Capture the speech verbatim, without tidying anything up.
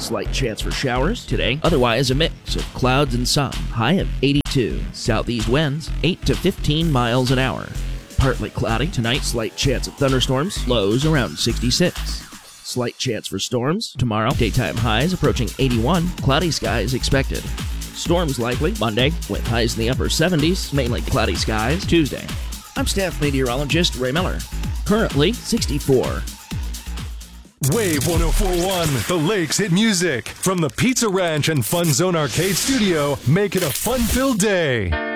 Slight chance for showers today. Otherwise, a mix of clouds and sun. High of eighty-two. Southeast winds eight to fifteen miles an hour. Partly cloudy tonight. Slight chance of thunderstorms. Lows around sixty-six. Slight chance for storms tomorrow. Daytime highs approaching eighty-one. Cloudy skies expected. Storms likely Monday with highs in the upper seventies. Mainly cloudy skies Tuesday. I'm staff meteorologist Ray Miller. Currently sixty-four. Wave one oh four point one, the Lakes hit music. From the Pizza Ranch and Fun Zone Arcade Studio, make it a fun-filled day.